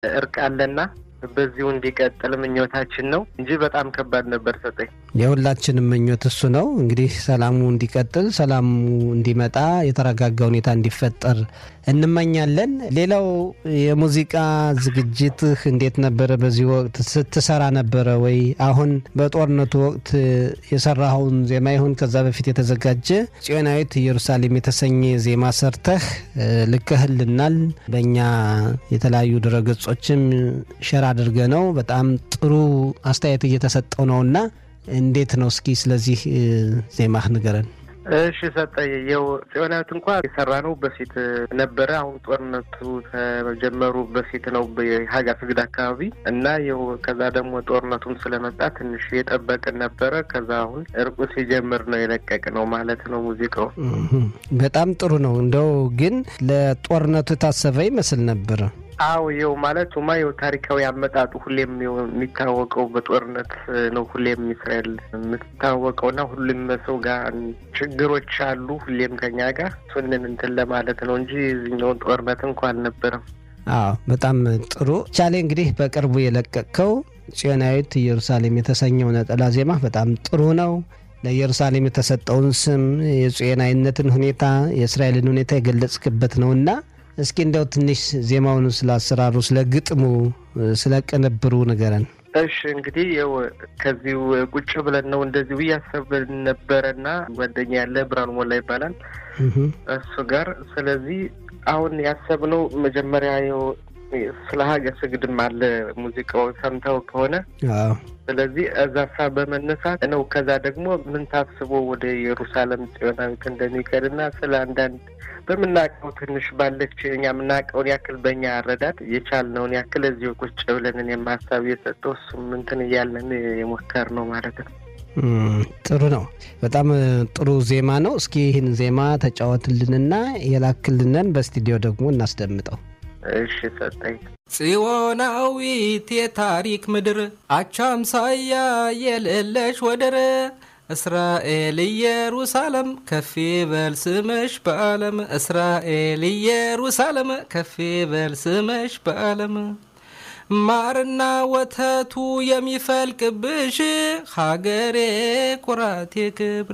እርቃለና በዚሁ እንዲቀጥል ምኞታችን ነው እንጂ በጣም ከባድ ነበር ሰጠኝ። የሁላችንም ምኞት እሱ ነው። እንግዲህ ሰላሙ እንዲቀጥል፣ ሰላሙ እንዲመጣ፣ የተረጋጋ ሁኔታ እንዲፈጠር እንመኛለን። ሌላው የሙዚቃ ዝግጅትህ እንዴት ነበር? በዚህ ወቅት ስትሰራ ነበር ወይ? አሁን በጦርነቱ ወቅት የሰራኸውን ዜማ ይሁን ከዛ በፊት የተዘጋጀ ጽዮናዊት ኢየሩሳሌም የተሰኘ ዜማ ሰርተህ ልከህልናል። በእኛ የተለያዩ ድረገጾችም ሸራ አድርገነው በጣም ጥሩ አስተያየት እየተሰጠው ነውና እንዴት ነው? እስኪ ስለዚህ ዜማህ ንገረን። እሺ ሰጠኝ። ያው ጽዮናዊት እንኳን የሰራነው በፊት ነበረ። አሁን ጦርነቱ ተጀመሩ በፊት ነው በሀጋ ስግድ አካባቢ እና ያው ከዛ ደግሞ ጦርነቱም ስለመጣ ትንሽ የጠበቅን ነበረ። ከዛ አሁን እርቁ ሲጀምር ነው የለቀቅነው ማለት ነው ሙዚቃው። በጣም ጥሩ ነው። እንደው ግን ለጦርነቱ ታሰበ ይመስል ነበር። አው ይው ማለት ማየው ታሪካዊ አመጣጡ ሁሌም የሚታወቀው በጦርነት ነው። ሁሌም እስራኤል የምትታወቀውና ሁሉም ሰው ጋር ችግሮች አሉ ሁሌም ከኛ ጋር ሱንን እንትን ለማለት ነው እንጂ እዚህኛው ጦርነት እንኳን አልነበረም። በጣም ጥሩ። ቻሌ እንግዲህ በቅርቡ የለቀቀው ጽዮናዊት ኢየሩሳሌም የተሰኘው ነጠላ ዜማ በጣም ጥሩ ነው። ለኢየሩሳሌም የተሰጠውን ስም የጽዮናዊነትን ሁኔታ የእስራኤልን ሁኔታ የገለጽክበት ነውና እስኪ እንደው ትንሽ ዜማውን ስላሰራሩ ስለግጥሙ ስለቀነብሩ ንገረን። እሺ እንግዲህ ያው ከዚሁ ቁጭ ብለን ነው እንደዚሁ ያሰብን ነበርና ጓደኛ ያለ ብርሃኑ ሞላ ይባላል እሱ ጋር። ስለዚህ አሁን ያሰብነው መጀመሪያ ያው ስለ ሀገ ስግድም አለ ሙዚቃው ሰምተው ከሆነ ስለዚህ እዛሳ በመነሳት ነው። ከዛ ደግሞ ምን ታስቦ ወደ ኢየሩሳሌም ጽዮናዊት እንደሚከድና ስለ አንዳንድ በመናቀው ትንሽ ባለች እኛ ምናቀውን ያክል በእኛ አረዳድ የቻልነውን ያክል እዚሁ ቁጭ ብለን የማሳብ የሰጠው እሱም እንትን እያለን የሞከር ነው ማለት ነው። ጥሩ ነው። በጣም ጥሩ ዜማ ነው። እስኪ ይህን ዜማ ተጫወትልንና የላክልንን በስቱዲዮ ደግሞ እናስደምጠው። እሺ ሰጠኝ። ጽዮናዊት የታሪክ ምድር አቻምሳያ የሌለሽ ወደር እስራኤል ኢየሩሳሌም ከፍ ይበል ስምሽ በዓለም እስራኤል ኢየሩሳሌም ከፍ ይበል ስምሽ በዓለም ማርና ወተቱ የሚፈልቅብሽ ሀገሬ ኩራቴ ክብር